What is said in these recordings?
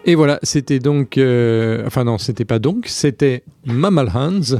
Et voilà, c'était donc... Enfin non, c'était pas donc, c'était Mammal Hands.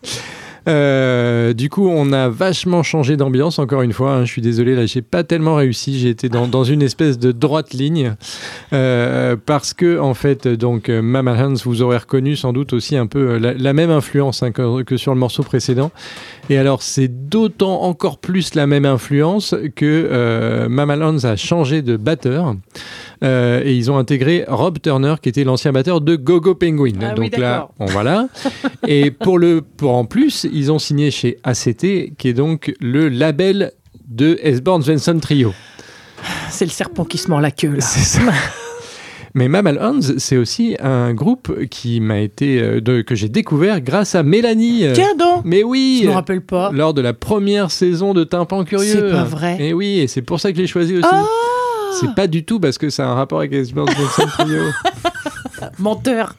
Du coup, on a vachement changé d'ambiance, encore une fois. Je suis désolé, là, j'ai pas tellement réussi. J'ai été dans une espèce de droite ligne. Parce que, en fait, donc, Mammal Hands, vous aurez reconnu sans doute aussi un peu la même influence que sur le morceau précédent. Et alors, c'est d'autant encore plus la même influence que Mammal Hands a changé de batteur. Et ils ont intégré Rob Turner, qui était l'ancien batteur de Go-Go Penguin. Ah, donc oui, là, voilà. Et pour en plus, ils ont signé chez ACT, qui est donc le label de S-Born Svensson Trio. C'est le serpent qui se mord la queue, là. C'est ça. Mais Mammal Hands, c'est aussi un groupe qui m'a été que j'ai découvert grâce à Mélanie. Tiens donc. Mais oui. Je me rappelle pas. Lors de la première saison de Tympan Curieux. C'est pas vrai. Et oui, et c'est pour ça que je l'ai choisi aussi. Ah. C'est pas du tout parce que ça a un rapport avec S-Born Svensson Trio. Menteur.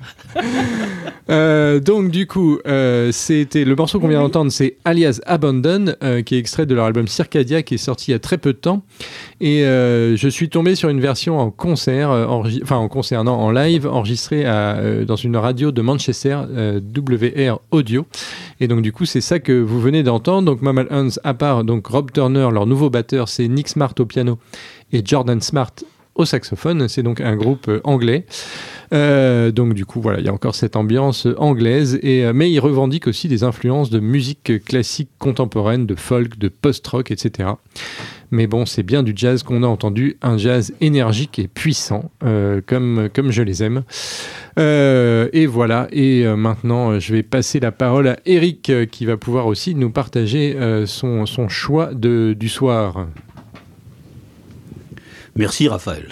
Donc du coup, c'était le morceau qu'on vient d'entendre, c'est Alias Abandon, qui est extrait de leur album Circadia, qui est sorti il y a très peu de temps. Et je suis tombé sur une version en concert, en live, enregistrée dans une radio de Manchester, WR Audio. Et donc du coup, c'est ça que vous venez d'entendre. Donc Mammal Hands, à part donc Rob Turner, leur nouveau batteur, c'est Nick Smart au piano et Jordan Smart au saxophone. C'est donc un groupe anglais. Donc du coup, voilà, il y a encore cette ambiance anglaise, mais ils revendiquent aussi des influences de musique classique contemporaine, de folk, de post-rock, etc. Mais bon, c'est bien du jazz qu'on a entendu, un jazz énergique et puissant, comme je les aime. Et voilà, et maintenant, je vais passer la parole à Eric, qui va pouvoir aussi nous partager son choix du soir. Merci Raphaël.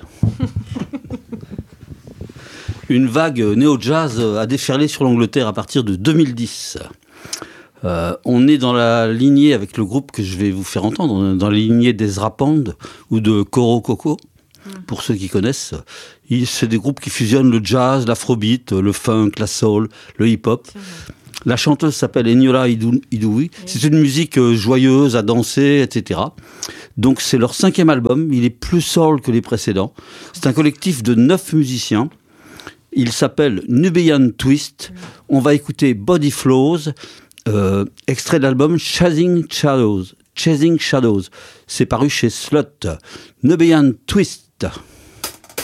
Une vague néo-jazz a déferlé sur l'Angleterre à partir de 2010. On est dans la lignée avec le groupe que je vais vous faire entendre, dans la lignée d'Ezra Pound ou de Coro Coco, pour ceux qui connaissent. C'est des groupes qui fusionnent le jazz, l'afrobeat, le funk, la soul, le hip-hop. La chanteuse s'appelle Eniola Idouhi. C'est une musique joyeuse, à danser, etc. Donc c'est leur 5e album. Il est plus soul que les précédents. C'est un collectif de 9 musiciens. Il s'appelle Nubian Twist. On va écouter Body Flows, extrait de l'album Chasing Shadows. C'est paru chez Slut. Nubian Twist.